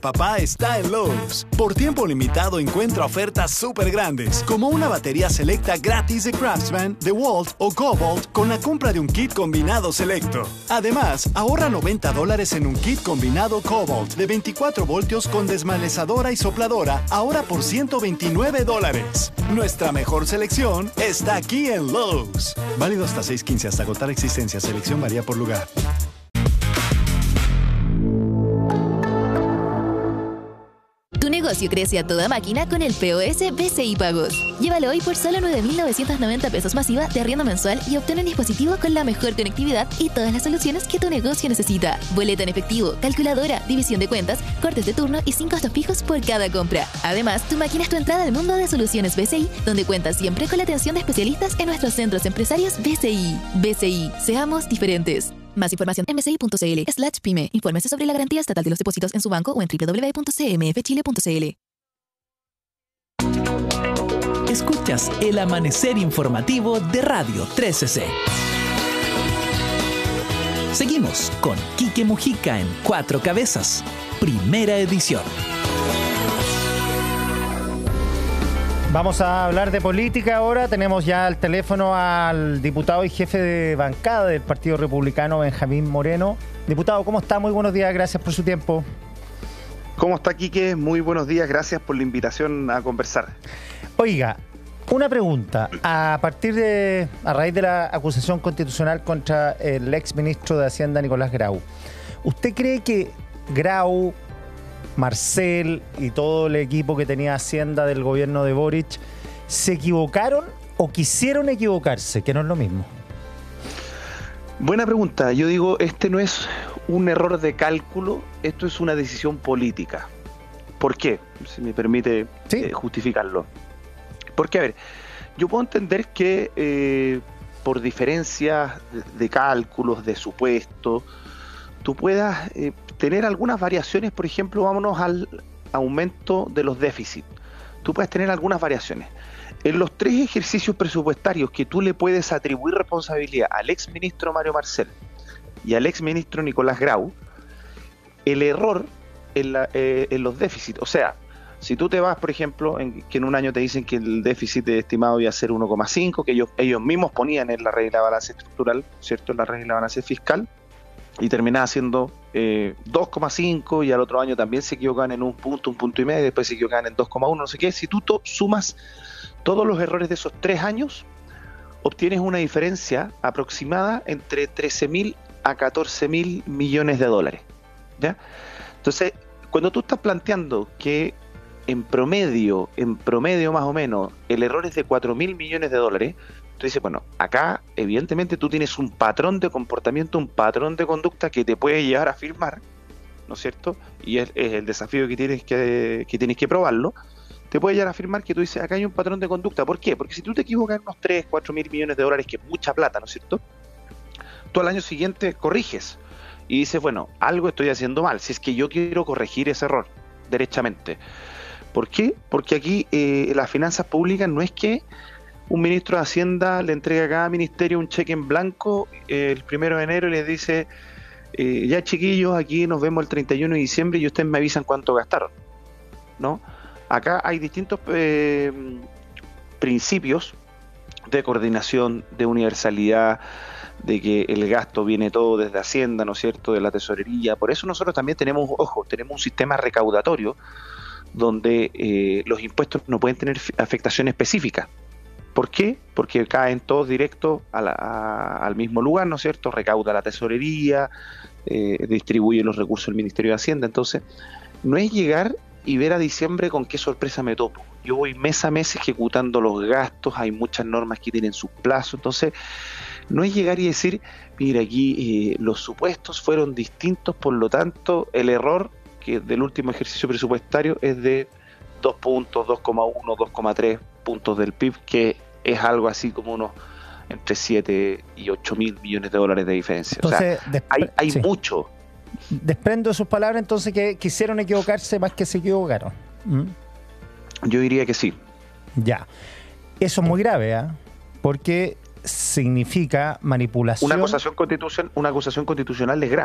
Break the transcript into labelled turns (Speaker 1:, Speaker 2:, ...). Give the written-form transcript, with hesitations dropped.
Speaker 1: Papá está en Lowe's. Por tiempo limitado encuentra ofertas súper grandes, como una batería selecta gratis de Craftsman, DeWalt o Cobalt con la compra de un kit combinado selecto. Además, ahorra $90 en un kit combinado Cobalt de 24 voltios con desmalezadora y sopladora, ahora por $129. Nuestra mejor selección está aquí en Lowe's. Válido hasta 6/15 hasta agotar existencia. Selección varía por lugar.
Speaker 2: Tu negocio crece a toda máquina con el POS BCI Pagos. Llévalo hoy por solo 9.990 pesos masiva de arriendo mensual y obtén un dispositivo con la mejor conectividad y todas las soluciones que tu negocio necesita. Boleta en efectivo, calculadora, división de cuentas, cortes de turno y sin costos fijos por cada compra. Además, tu máquina es tu entrada al mundo de soluciones BCI, donde cuentas siempre con la atención de especialistas en nuestros centros empresarios BCI. BCI, seamos diferentes. Más información en bci.cl/pyme. Infórmese sobre la garantía estatal de los depósitos en su banco o en www.cmfchile.cl.
Speaker 3: Escuchas el amanecer informativo de Radio 13C. Seguimos con Quique Mujica en Cuatro Cabezas, primera edición.
Speaker 4: Vamos a hablar de política ahora. Tenemos ya al teléfono al diputado y jefe de bancada del Partido Republicano, Benjamín Moreno. Diputado, ¿cómo está? Muy buenos días, gracias por su tiempo.
Speaker 5: ¿Cómo está, Quique? Muy buenos días, gracias por la invitación a conversar.
Speaker 4: Oiga, una pregunta. A raíz de la acusación constitucional contra el exministro de Hacienda, Nicolás Grau, ¿usted cree que Grau, Marcel y todo el equipo que tenía Hacienda del gobierno de Boric se equivocaron o quisieron equivocarse, que no es lo mismo?
Speaker 5: Buena pregunta. Yo digo, este no es un error de cálculo, esto es una decisión política. ¿Por qué? Si me permite justificarlo. Porque, a ver, yo puedo entender que por diferencias de cálculos, de supuestos, tú puedas tener algunas variaciones. Por ejemplo, vámonos al aumento de los déficits. Tú puedes tener algunas variaciones. En los tres ejercicios presupuestarios que tú le puedes atribuir responsabilidad al exministro Mario Marcel y al exministro Nicolás Grau, el error en los déficits, o sea, si tú te vas, por ejemplo, que en un año te dicen que el déficit estimado iba a ser 1,5, que ellos mismos ponían en la regla de balance estructural, ¿cierto?, en la regla de balance fiscal, y terminaba siendo 2,5, y al otro año también se equivocaban en un punto y medio, y después se equivocaban en 2,1, no sé qué. Si tú sumas todos los errores de esos 3 años, obtienes una diferencia aproximada entre 13.000 a 14.000 millones de dólares, ¿ya? Entonces, cuando tú estás planteando que en promedio más o menos, el error es de 4.000 millones de dólares, tú dices, bueno, acá evidentemente tú tienes un patrón de comportamiento, un patrón de conducta que te puede llevar a firmar, ¿no es cierto? Y es el desafío que tienes que probarlo. Te puede llegar a afirmar que tú dices, acá hay un patrón de conducta. ¿Por qué? Porque si tú te equivocas en unos 3, 4 mil millones de dólares, que es mucha plata, ¿no es cierto?, tú al año siguiente corriges y dices, bueno, algo estoy haciendo mal, si es que yo quiero corregir ese error derechamente. ¿Por qué? Porque aquí las finanzas públicas no es que un ministro de Hacienda le entrega a cada ministerio un cheque en blanco el 1 de enero y les dice, ya chiquillos, aquí nos vemos el 31 de diciembre y ustedes me avisan cuánto gastaron, ¿no? Acá hay distintos principios de coordinación, de universalidad, de que el gasto viene todo desde Hacienda, ¿no es cierto?, de la tesorería. Por eso nosotros también tenemos un sistema recaudatorio donde los impuestos no pueden tener afectación específica. ¿Por qué? Porque caen todos directos al mismo lugar, ¿no es cierto? Recauda la tesorería, distribuye los recursos del Ministerio de Hacienda. Entonces, no es llegar y ver a diciembre con qué sorpresa me topo. Yo voy mes a mes ejecutando los gastos, hay muchas normas que tienen sus plazos, entonces no es llegar y decir, mira, aquí los supuestos fueron distintos, por lo tanto el error que del último ejercicio presupuestario es de 2 puntos, 2,1, 2,3 puntos del PIB, que es algo así como unos entre 7 y 8 mil millones de dólares de diferencia. Entonces, o sea, hay mucho.
Speaker 4: Desprendo de sus palabras entonces que quisieron equivocarse más que se equivocaron.
Speaker 5: Yo diría que sí. Ya.
Speaker 4: Eso es muy grave, ¿eh? Porque significa manipulación.
Speaker 5: Una acusación constitucional es grave.